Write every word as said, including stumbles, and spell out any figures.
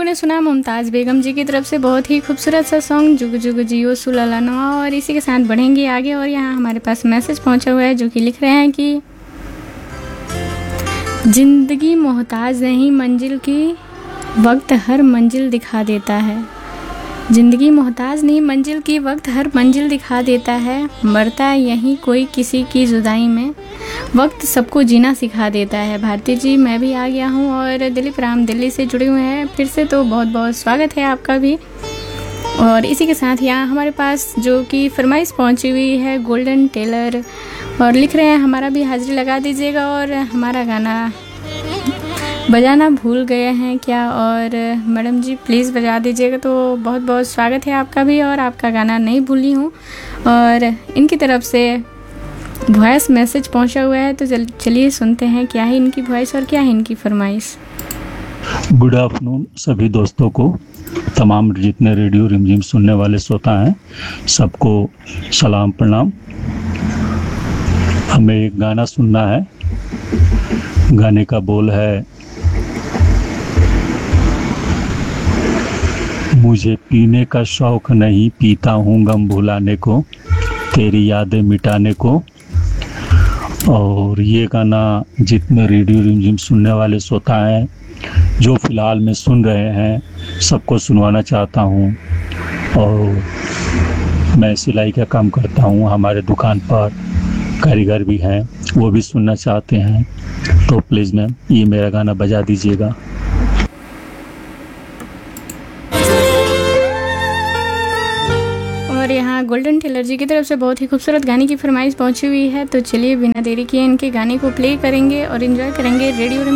ने सुना मुमताज़ बेगम जी की तरफ से बहुत ही खूबसूरत सा सॉन्ग जुग जुग जियो सुलाला नवा। और इसी के साथ बढ़ेंगे आगे। और यहाँ हमारे पास मैसेज पहुँचा हुआ है जो कि लिख रहे हैं कि ज़िंदगी मोहताज नहीं मंजिल की, वक्त हर मंजिल दिखा देता है। ज़िंदगी मोहताज नहीं मंजिल की, वक्त हर मंजिल दिखा देता है। मरता यहीं कोई किसी की जुदाई में, वक्त सबको जीना सिखा देता है। भारती जी, मैं भी आ गया हूँ और दिलीप राम दिल्ली से जुड़े हुए हैं फिर से, तो बहुत बहुत स्वागत है आपका भी। और इसी के साथ यहाँ हमारे पास जो कि फरमाइश पहुँची हुई है गोल्डन टेलर, और लिख रहे हैं हमारा भी हाजिरी लगा दीजिएगा और हमारा गाना बजाना भूल गए हैं क्या। और मैडम जी प्लीज़ बजा दीजिएगा। तो बहुत बहुत स्वागत है आपका भी, और आपका गाना नहीं भूली हूँ। और इनकी तरफ से वॉइस मैसेज पहुँचा हुआ है, तो चलिए सुनते हैं क्या है इनकी वॉइस और क्या है इनकी फरमाइश। गुड आफ्टरनून सभी दोस्तों को, तमाम जितने रेडियो रिमझिम सुनने वाले श्रोता हैं सबको सलाम प्रणाम। हमें एक गाना सुनना है। गाने का बोल है, मुझे पीने का शौक नहीं, पीता हूँ गम भुलाने को, तेरी यादें मिटाने को। और ये गाना जितने रेडियो रिमझिम सुनने वाले श्रोता हैं जो फ़िलहाल में सुन रहे हैं सबको सुनवाना चाहता हूँ। और मैं सिलाई का काम करता हूँ, हमारे दुकान पर कारीगर भी हैं, वो भी सुनना चाहते हैं। तो प्लीज़ मैम ये मेरा गाना बजा दीजिएगा। और यहाँ गोल्डन टेलर जी की तरफ से बहुत ही खूबसूरत गाने की फरमाइश पहुंची हुई है, तो चलिए बिना देरी किए इनके गाने को प्ले करेंगे और एंजॉय करेंगे रेडियो